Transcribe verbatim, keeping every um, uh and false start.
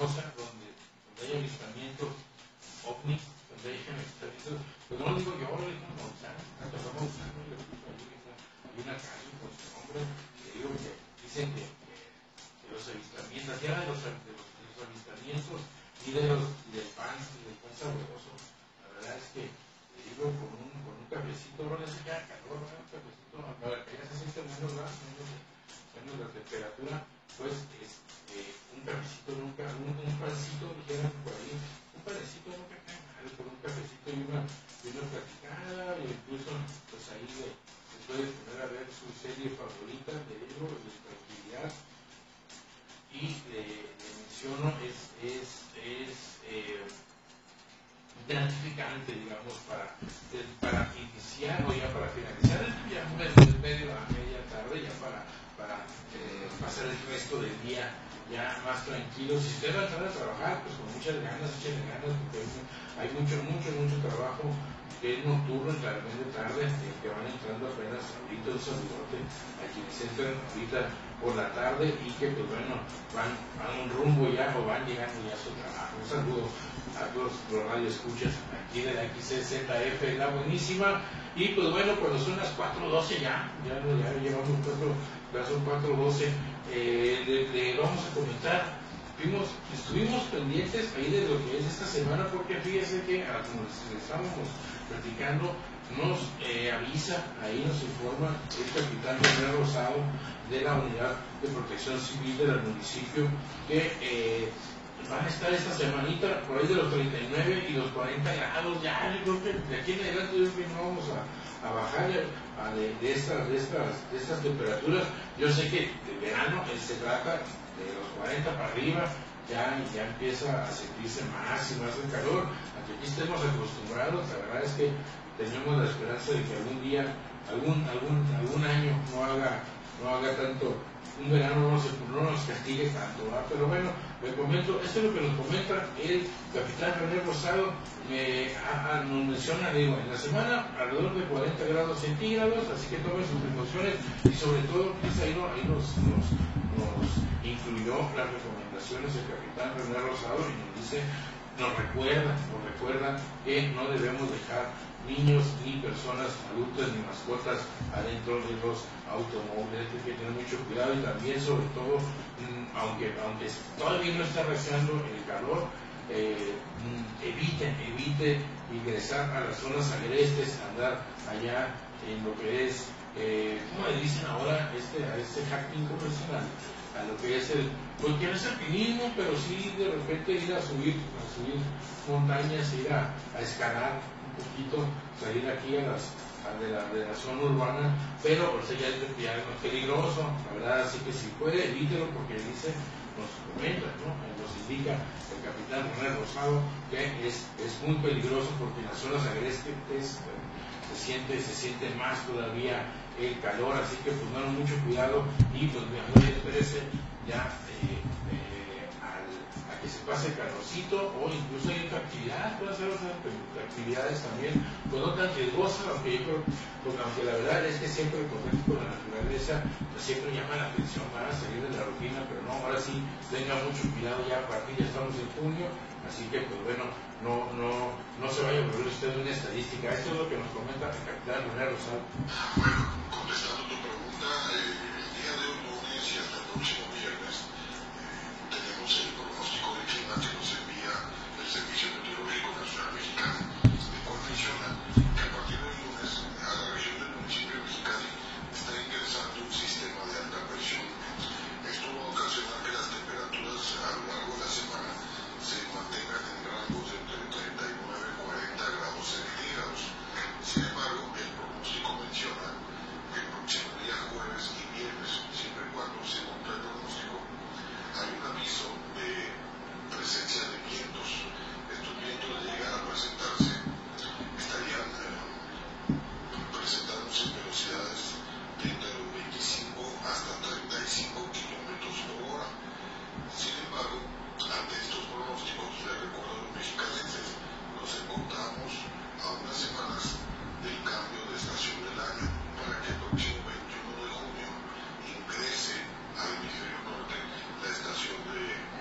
peligrosa, donde, donde hay avistamientos ovni, donde hay avistamientos, pues no lo digo yo, lo dijo Maussan, hasta fue Maussan, ¿no? Le puso ahí, hay una canción con su nombre, le digo que dicen que, que, que los avistamientos, ya de los, de los, de los avistamientos y de los y del pan, y del pan sabroso, la verdad es que le digo con un, con un cafecito, no les queda calor, ¿no? Un cafecito, para que ya se siente menos, ¿verdad? menos, menos la temperatura, pues es, eh, un cafecito nunca, un, un pancito, dijeran por ahí, un panecito nunca cae mal, con un cafecito y una, y una platicada, e incluso pues ahí le, se puede poner a ver su serie favorita, le digo, de tranquilidad, y le, le menciono, es, es, es eh, gratificante, digamos, para, para iniciar o ya para finalizar el día, medio, medio a media tarde, ya para, para eh, pasar el resto del día ya más tranquilo. Si usted va a entrar a trabajar, pues con muchas ganas, échenle ganas, porque hay mucho, mucho, mucho trabajo que es nocturno, en la media tarde, eh, que van entrando apenas ahorita, un saludote a quienes entran ahorita por la tarde y que pues bueno, van a un rumbo ya o van llegando ya a su trabajo. Un saludo a todos los radioescuchas aquí de la X C Z F, la buenísima, y pues bueno, cuando son las cuatro doce ya, ya, ya llevamos cuatro, ya son cuatro doce, eh, le, le vamos a comentar. Fuimos, estuvimos pendientes ahí de lo que es esta semana, porque fíjese que, como les estábamos platicando, nos eh, avisa, ahí nos informa el capitán René Rosado de la Unidad de Protección Civil del municipio, que eh, van a estar esta semanita por ahí de los treinta y nueve y los cuarenta grados. Ya, yo creo que de aquí en adelante yo creo que no vamos a, a bajar a de, de, estas, de, estas, de estas temperaturas. Yo sé que de verano eh, se trata de los cuarenta para arriba, ya, ya empieza a sentirse más y más el calor. Aunque aquí estemos acostumbrados, la verdad es que tenemos la esperanza de que algún día, algún, algún, algún año no haga, no haga tanto, un verano no, se, no nos castigue tanto, ¿verdad? Pero bueno, le comento, esto es lo que nos comenta el capitán René Rosado. Me, a, a, nos menciona, digo, en la semana alrededor de cuarenta grados centígrados, así que tomen sus precauciones y sobre todo, pues ahí, no, ahí nos, nos, nos incluyó las recomendaciones del capitán René Rosado y nos dice, nos recuerda, nos recuerda que no debemos dejar niños ni personas adultas ni mascotas adentro de los automóviles. Hay que tener mucho cuidado y también, sobre todo, mmm, aunque, aunque todavía no está arreciando el calor, eh, mmm, evite, evite ingresar a las zonas agrestes, andar allá en lo que es, eh, ¿cómo le dicen ahora este, a este hacking profesional? A lo que es el, pues que no es alpinismo, pero sí de repente ir a subir, a subir montañas, ir a, a escalar un poquito, salir aquí a las a de, la, de la zona urbana, pero o sea, ya es ya es más peligroso, la verdad, así que si puede, evítelo, porque dice, nos comenta, ¿no? Nos indica el capitán René Rosado que es, es muy peligroso porque en las zonas agrestes se siente, se siente más todavía el calor, así que pues bueno, mucho cuidado y pues mejor espérese ya eh, eh, al, a que se pase el calorcito, o incluso hay otra actividad, puede hacer otras actividades también, pues no tan riesgosas, aunque yo creo, porque aunque la verdad es que siempre el contacto con la naturaleza pues siempre llama la atención para salir de la rutina, pero no, ahora sí tenga mucho cuidado, ya a partir ya estamos en junio, así que pues bueno, no, no, no se vaya a volver usted una estadística. Esto es lo que nos comenta el capitán René Rosado. Bueno, contestando tu pregunta, eh,